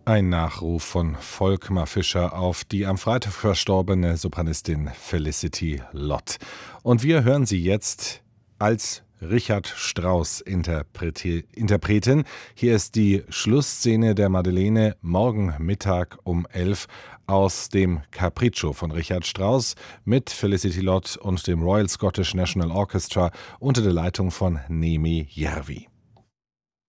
Ein Nachruf von Volkmar Fischer auf die am Freitag verstorbene Sopranistin Felicity Lott. Und wir hören sie jetzt als Richard Strauss Interpretin. Hier ist die Schlussszene der Madeleine morgen Mittag um 11 aus dem Capriccio von Richard Strauss mit Felicity Lott und dem Royal Scottish National Orchestra unter der Leitung von Nemi Järvi.